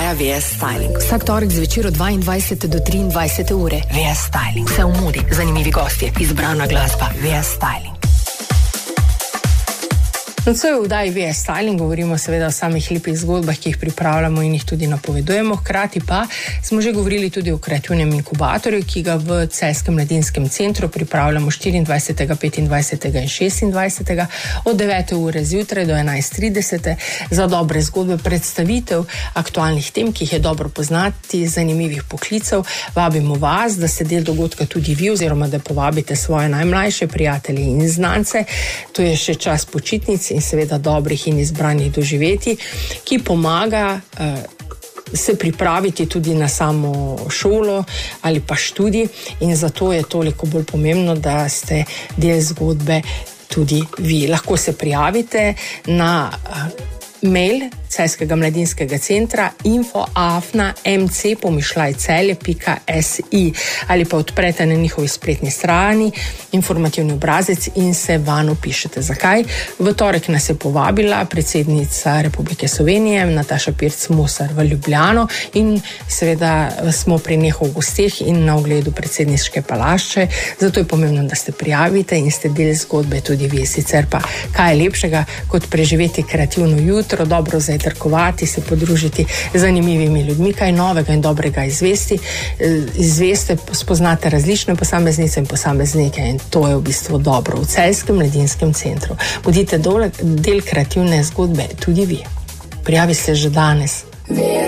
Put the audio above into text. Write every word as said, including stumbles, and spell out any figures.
izvaja V S Styling. Vsak torek zvečer od dvaindvajsete do triindvajsete ure. V S Styling. Vse v modi, zanimivi gostje, izbrana glasba. V S Styling. Nocoj v vdaji V S Styling govorimo seveda o samih lepih zgodbah, ki jih pripravljamo in jih tudi napovedujemo. Hkrati pa smo že govorili tudi o kreativnem inkubatorju, ki ga v Celjskem mladinskem centru pripravljamo štiriindvajsetega, petindvajsetega in šestindvajsetega od devete ure zjutraj do enajst trideset za dobre zgodbe, predstavitev aktualnih tem, ki jih je dobro poznati, zanimivih poklicev. Vabimo vas, da se del dogodka tudi vi oziroma da povabite svoje najmlajše prijatelje in znance. To je še čas počitnic in seveda dobrih in izbranih doživetij, ki pomaga uh, se pripraviti tudi na samo šolo ali pa študij, in zato je toliko bolj pomembno, da ste del zgodbe tudi vi. Lahko se prijavite na uh, mail Celjskega mladinskega centra info afna mc pomišljaj celje pika si ali pa odprete na njihovi spletni strani informativni obrazec in se vanj upišete. Zakaj? V torek nas je povabila predsednica Republike Slovenije Nataša Pirc Musar v Ljubljano in seveda smo pri njih v gosteh in na ogledu predsedniške palače, zato je pomembno, da ste prijavite in ste del zgodbe tudi vi. Sicer pa kaj je lepšega kot preživeti kreativno jutro, dobro zajtrkovati, se podružiti z zanimivimi ljudmi, kaj novega in dobrega izvesti, izveste, spoznate različne posameznice in posameznike, in to je v bistvu dobro v Celjskem mladinskem centru. Bodite dole, del kreativne zgodbe tudi vi. Prijavi se že danes.